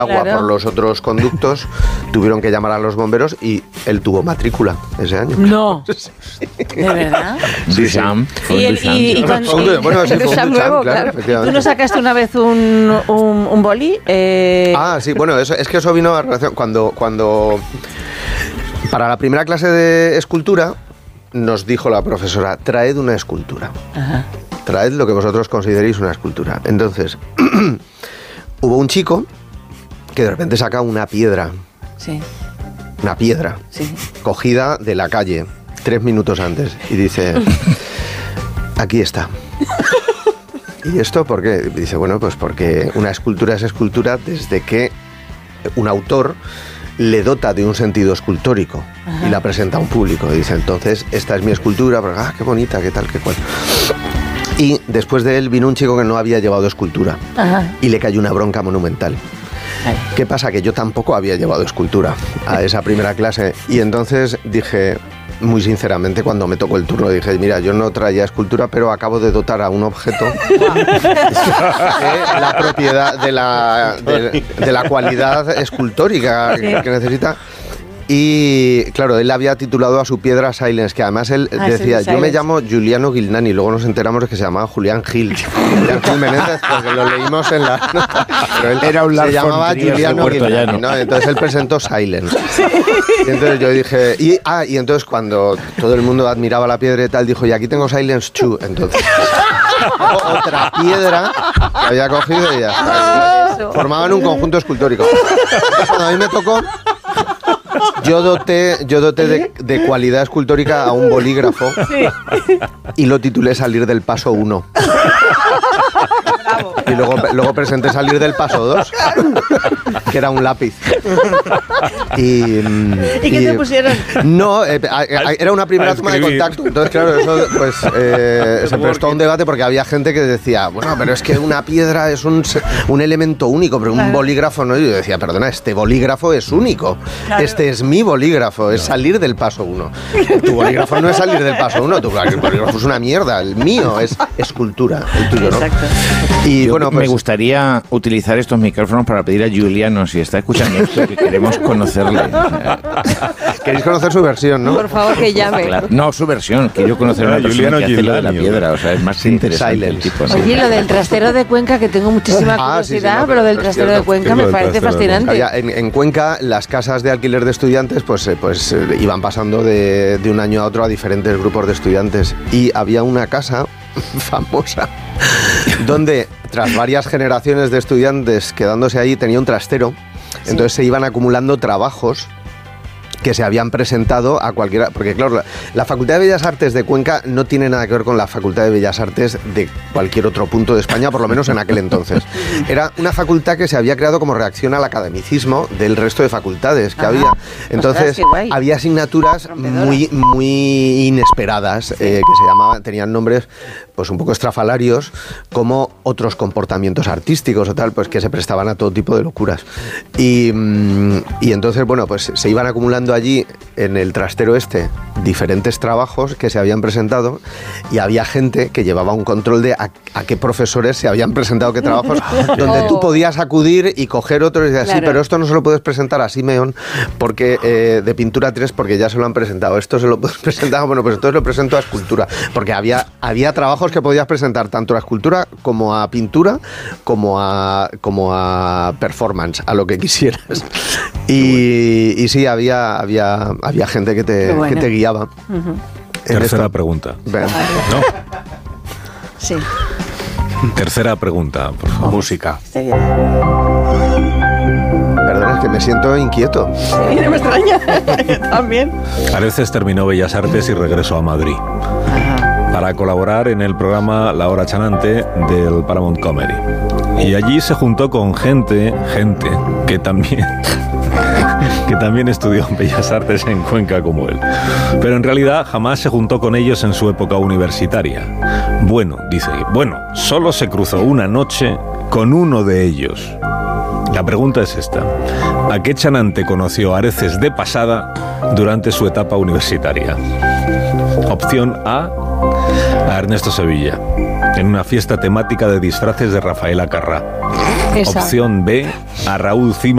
agua por los otros conductos, tuvieron que llamar a los bomberos y él tuvo matrícula ese año. No. ¿De verdad? Sí. Duchamp. Y Bueno, sí, fue un Duchamp, nuevo, claro. ¿Tú no sacaste una vez un boli? Sí, bueno, es que eso vino a relación cuando para la primera clase de escultura nos dijo la profesora, traed una escultura. Ajá. Traed lo que vosotros consideréis una escultura. Entonces, hubo un chico que de repente saca una piedra. Sí. Una piedra. Sí. Cogida de la calle 3 minutos antes. Y dice, aquí está. ¿Y esto por qué? Dice, bueno, pues porque una escultura es escultura desde que un autor le dota de un sentido escultórico. Ajá. Y la presenta a un público. Y dice, entonces, esta es mi escultura. Porque, qué bonita, qué tal, qué cual. Y después de él vino un chico que no había llevado escultura. Ajá. Y le cayó una bronca monumental. ¿Qué pasa? Que yo tampoco había llevado escultura a esa primera clase. Y entonces dije, muy sinceramente, cuando me tocó el turno, dije, mira, yo no traía escultura, pero acabo de dotar a un objeto de la propiedad, de la cualidad escultórica que necesita. Y claro, él había titulado a su piedra Silence, que además él decía, yo me llamo Giuliano Gilnani, luego nos enteramos de que se llamaba Julián Gil. Julián Gil Menéndez, porque lo leímos en la nota. Pero él era un se llamaba Giuliano Gilnani, ¿no? Entonces él presentó Silence. Sí. Y entonces yo dije, y entonces cuando todo el mundo admiraba la piedra y tal, dijo, y aquí tengo Silence 2, entonces. Otra piedra que había cogido y ya está. Formaban un conjunto escultórico. Entonces, cuando a mí me tocó, yo doté de cualidad escultórica a un bolígrafo, sí, y lo titulé Salir del Paso 1. Y luego presenté Salir del Paso 2, que era un lápiz. ¿Y qué te pusieron? No, era una primera toma de contacto. Entonces, claro, eso pues se prestó a un debate porque había gente que decía, bueno, pero es que una piedra es un elemento único, pero un bolígrafo no. Y yo decía, perdona, este bolígrafo es único. Claro. Este es mi bolígrafo, es salir del paso 1. Tu bolígrafo no es salir del paso 1, tu bolígrafo es una mierda. El mío es escultura, el tuyo, ¿no? Exacto. Y bueno, pues, me gustaría utilizar estos micrófonos para pedir a Giuliano, si está escuchando esto, que queremos conocerle. Queréis conocer su versión, ¿no? Por favor, que llame. Claro. No, su versión. Quiero conocer a una persona que hace lo de la piedra. O sea, es más interesante el tipo. Oye, lo del trastero de Cuenca, que tengo muchísima curiosidad, pero lo del trastero de Cuenca me parece fascinante. En Cuenca, las casas de alquiler de estudiantes pues iban pasando de un año a otro a diferentes grupos de estudiantes. Y había una casa famosa donde, tras varias generaciones de estudiantes quedándose ahí, tenía un trastero. Sí. Entonces se iban acumulando trabajos que se habían presentado a cualquiera, porque claro, la Facultad de Bellas Artes de Cuenca no tiene nada que ver con la Facultad de Bellas Artes de cualquier otro punto de España, por lo menos en aquel entonces. Era una facultad que se había creado como reacción al academicismo del resto de facultades que había. Entonces, había asignaturas muy inesperadas, sí, que se llamaban, tenían nombres pues un poco estrafalarios, como otros comportamientos artísticos o tal, pues que se prestaban a todo tipo de locuras. Y entonces, bueno, pues se iban acumulando allí en el trastero diferentes trabajos que se habían presentado, y había gente que llevaba un control de a qué profesores se habían presentado qué trabajos, donde tú podías acudir y coger otros y decir, claro, sí, pero esto no se lo puedes presentar a Simeón porque de pintura 3 porque ya se lo han presentado, esto se lo puedes presentar, bueno, pues entonces lo presento a escultura, porque había trabajos que podías presentar tanto a escultura como a pintura como a performance, a lo que quisieras. Y sí, había gente que te guiaba. Uh-huh. Tercera pregunta. ¿No? Sí. Tercera pregunta, por favor. Música. Perdona, es que me siento inquieto. Sí, no me extraña. Yo también. Areces terminó Bellas Artes y regresó a Madrid. Ajá. Para colaborar en el programa La Hora Chanante del Paramount Comedy. Y allí se juntó con gente que también estudió Bellas Artes en Cuenca como él. Pero en realidad jamás se juntó con ellos en su época universitaria. Bueno, solo se cruzó una noche con uno de ellos. La pregunta es esta: ¿a qué chanante conoció Areces de pasada durante su etapa universitaria? Opción A Ernesto Sevilla, en una fiesta temática de disfraces de Rafaela Carrá. Opción B, a Raúl Cima